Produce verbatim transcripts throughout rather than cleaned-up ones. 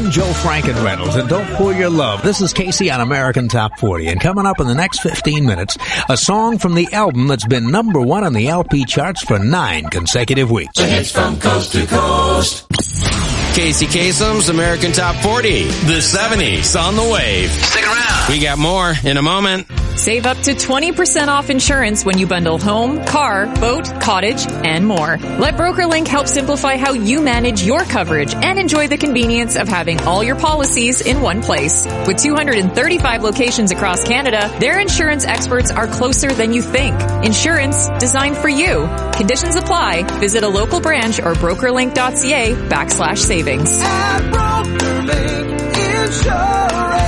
I'm Joe Franken Reynolds, and don't fool your love. This is Casey on American Top forty, and coming up in the next fifteen minutes, a song from the album that's been number one on the L P charts for nine consecutive weeks. The hits from coast to coast. Casey Kasem's American Top forty, the seventies on the wave. Stick around. We got more in a moment. Save up to twenty percent off insurance when you bundle home, car, boat, cottage, and more. Let BrokerLink help simplify how you manage your coverage and enjoy the convenience of having all your policies in one place. With two hundred thirty-five locations across Canada, their insurance experts are closer than you think. Insurance designed for you. Conditions apply. Visit a local branch or brokerlink.ca backslash savings. At BrokerLink Insurance.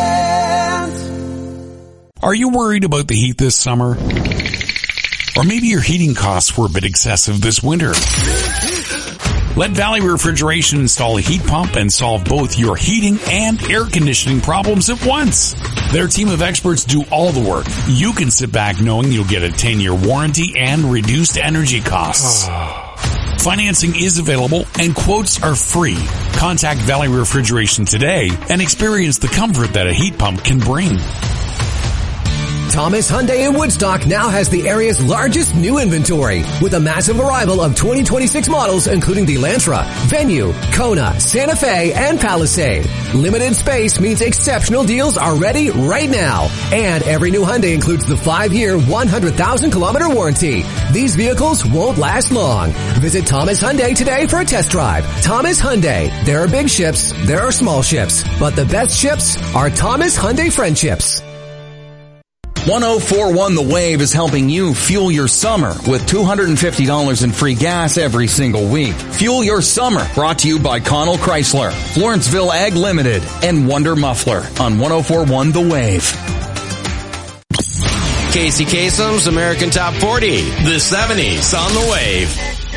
Are you worried about the heat this summer? Or maybe your heating costs were a bit excessive this winter. Let Valley Refrigeration install a heat pump and solve both your heating and air conditioning problems at once. Their team of experts do all the work. You can sit back knowing you'll get a ten-year warranty and reduced energy costs. Financing is available and quotes are free. Contact Valley Refrigeration today and experience the comfort that a heat pump can bring. Thomas Hyundai in Woodstock now has the area's largest new inventory with a massive arrival of twenty twenty-six models including the Elantra, Venue, Kona, Santa Fe, and Palisade. Limited space means exceptional deals are ready right now. And every new Hyundai includes the five-year, one hundred thousand kilometer warranty. These vehicles won't last long. Visit Thomas Hyundai today for a test drive. Thomas Hyundai. There are big ships, there are small ships, but the best ships are Thomas Hyundai friendships. one oh four point one The Wave is helping you fuel your summer with two hundred fifty dollars in free gas every single week. Fuel your summer, brought to you by Connell Chrysler, Florenceville Ag Limited, and Wonder Muffler on one oh four point one The Wave. Casey Kasem's American Top forty, the seventies on the wave.